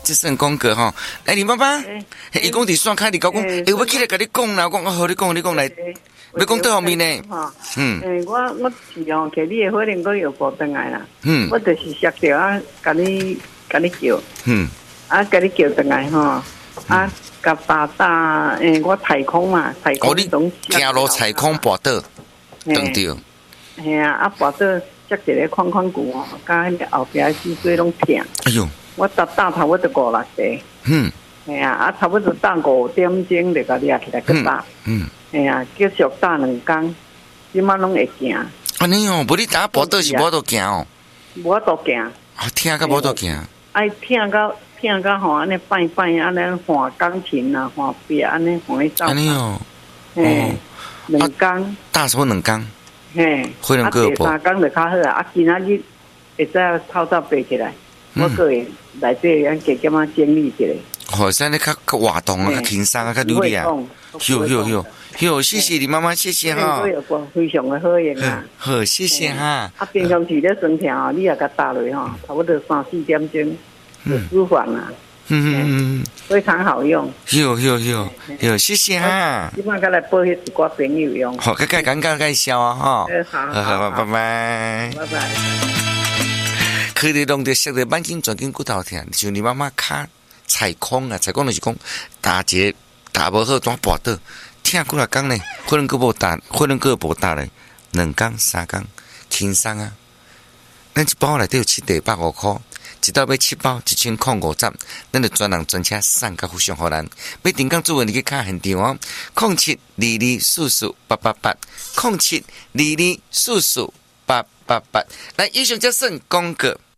这算讲过吼。哎，你妈妈，伊讲伫山开，你讲讲，我起来甲你讲啦，我讲好，你讲来，要讲对后面呢？ 我是用摕你的火龙果药补转来啦。我就是摔着啊，甲你叫。甲你叫转来吼。甲爸打我太空嘛，太空总行路太空跋倒，撞着。 系啊，跋倒接一个框骨哦，甲迄个后壁脊椎拢痛。 哎呦！我打差不多5、6个。系啊，差不多打5点钟就甲抓起来去打。系啊，继续打2天，即马拢会行。 安尼哦，无你打跋倒是无得行哦。 无得行。 啊，痛甲无得行。 爱痛到吼，安尼摆安尼换钢琴啊，换壁安尼换去走。 安尼哦。 2天。 打什么2天？ 嘿。 火龙果补。 第3天就较好啊，今仔日会使透早爬起来，我个会内底咱加减啊整理一下。 好，现在较活动啊，较轻松啊，较努力啊。哟，谢谢你妈妈，谢谢哈。 非常的好用啊。 好，谢谢哈。 平常时咧酸痛哦，你也甲打落吼，差不多3、4点钟就舒缓啦。非常好用。 哟，谢谢哈。 即摆甲来报迄一寡朋友用。 好，介绍啊哈。好，拜拜。 拜拜。 去你弄着摔着满身全身骨头疼，像你妈妈脚踩空啊，踩空就是讲打无好，怎跋倒，痛几啊天呢？火龙果无打咧，2天3天，轻松啊！咱一包内底有7.85块，一包买7包1050，咱就专人专车送到府上互咱。要订购主文，你去敲现场哦，0722448888，0722448888。来，以上就算广告。